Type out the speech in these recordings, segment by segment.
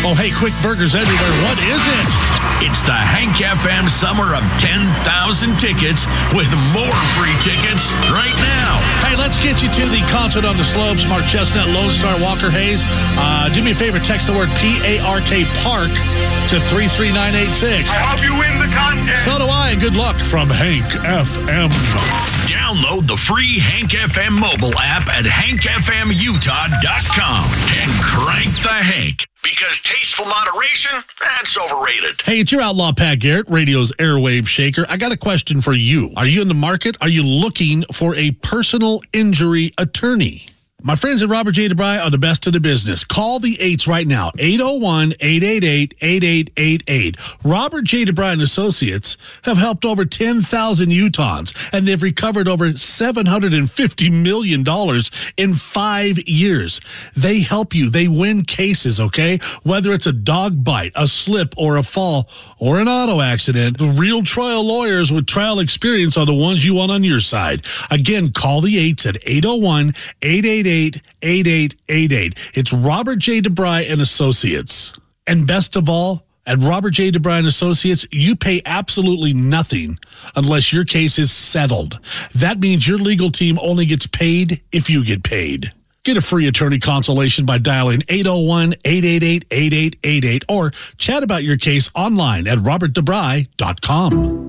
Oh, hey, quick burgers everywhere. What is it? It's the Hank FM Summer of 10,000 tickets with more free tickets right now. Hey, let's get you to the concert on the slopes. Mark Chestnut, Lone Star, Walker Hayes. Do me a favor, text the word P-A-R-K, Park, to 33986. I hope you win the contest. So do I, and good luck from Hank FM. Download the free Hank FM mobile app at hankfmutah.com and crank the Hank. Because tasteful moderation, that's overrated. Hey, it's your outlaw Pat Garrett, radio's airwave shaker. I got a question for you. Are you in the market? Are you looking for a personal injury attorney? My friends at Robert J. DeBry are the best in the business. Call the 8s right now, 801-888-8888. Robert J. DeBry and Associates have helped over 10,000 Utahns, and they've recovered over $750 million in 5 years. They help you. They win cases, okay? Whether it's a dog bite, a slip, or a fall, or an auto accident, the real trial lawyers with trial experience are the ones you want on your side. Again, call the 8s at 801-888-8888. It's Robert J. DeBry and Associates. And best of all, at Robert J. DeBry and Associates, you pay absolutely nothing unless your case is settled. That means your legal team only gets paid if you get paid. Get a free attorney consultation by dialing 801-888-8888 or chat about your case online at robertdebry.com.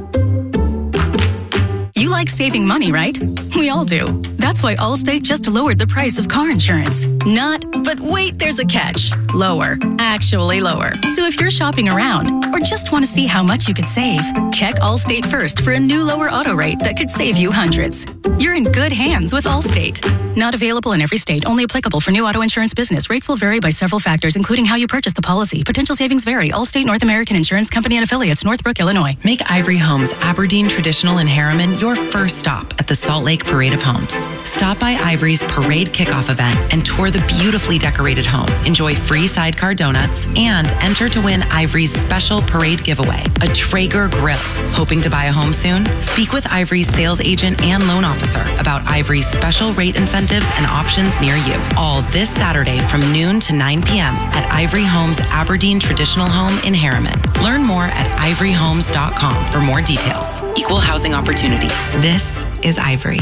You like saving money, right? We all do. That's why Allstate just lowered the price of car insurance. Not, but wait, there's a catch. Lower. Actually lower. So if you're shopping around or just want to see how much you could save, check Allstate first for a new lower auto rate that could save you hundreds. You're in good hands with Allstate. Not available in every state. Only applicable for new auto insurance business. Rates will vary by several factors, including how you purchase the policy. Potential savings vary. Allstate North American Insurance Company and Affiliates, Northbrook, Illinois. Make Ivory Homes Aberdeen Traditional in Harriman your first stop at the Salt Lake Parade of Homes. Stop by Ivory's Parade Kickoff event and tour the beautifully decorated home. Enjoy free sidecar donuts and enter to win Ivory's special parade giveaway, a Traeger grill. Hoping to buy a home soon? Speak with Ivory's sales agent and loan officer about Ivory's special rate incentives and options near you. All this Saturday from noon to 9 p.m. at Ivory Homes Aberdeen Traditional Home in Harriman. Learn more at ivoryhomes.com for more details. Equal housing opportunity. This is Ivory.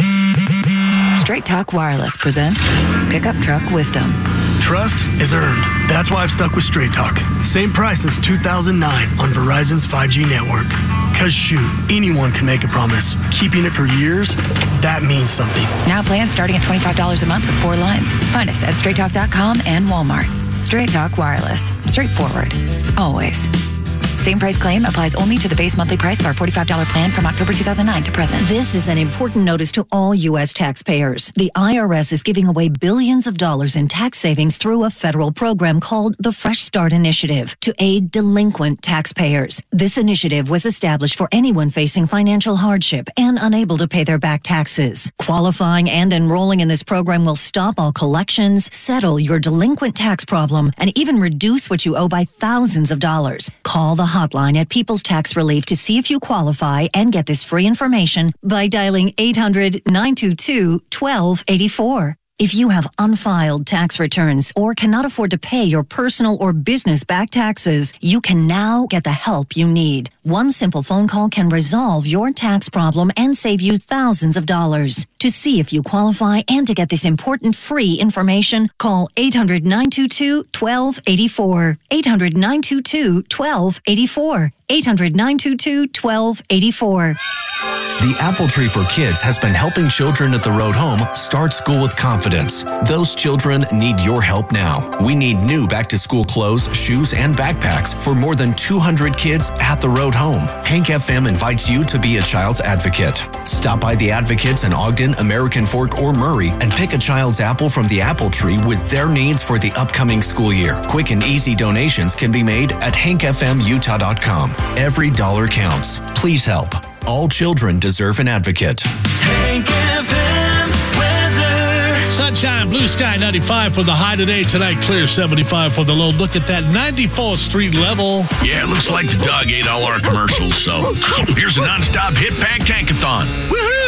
Straight Talk Wireless presents Pickup Truck Wisdom. Trust is earned. That's why I've stuck with Straight Talk. Same price since 2009 on Verizon's 5G network. Cause shoot, anyone can make a promise. Keeping it for years, that means something. Now plans starting at $25 a month with 4 lines. Find us at straighttalk.com and Walmart. Straight Talk Wireless. Straightforward. Always. Same price claim applies only to the base monthly price of our $45 plan from October 2009 to present. This is an important notice to all U.S. taxpayers. The IRS is giving away billions of dollars in tax savings through a federal program called the Fresh Start Initiative to aid delinquent taxpayers. This initiative was established for anyone facing financial hardship and unable to pay their back taxes. Qualifying and enrolling in this program will stop all collections, settle your delinquent tax problem, and even reduce what you owe by thousands of dollars. Call the hotline at People's Tax Relief to see if you qualify and get this free information by dialing 800-922-1284. If you have unfiled tax returns or cannot afford to pay your personal or business back taxes, you can now get the help you need. One simple phone call can resolve your tax problem and save you thousands of dollars. To see if you qualify and to get this important free information, call 800-922-1284. 800-922-1284. 800-922-1284. The Apple Tree for Kids has been helping children at the road home start school with confidence. Those children need your help now. We need new back-to-school clothes, shoes, and backpacks for more than 200 kids at the road home. Hank FM invites you to be a child's advocate. Stop by the Advocates in Ogden, American Fork, or Murray and pick a child's apple from the Apple Tree with their needs for the upcoming school year. Quick and easy donations can be made at hankfmutah.com. Every dollar counts. Please help. All children deserve an advocate. Hank FM weather. Sunshine, blue sky, 95 for the high today. Tonight, clear 75 for the low. Look at that 94th Street level. Yeah, it looks like the dog ate all our commercials, so here's a nonstop hit pack tankathon. Woohoo!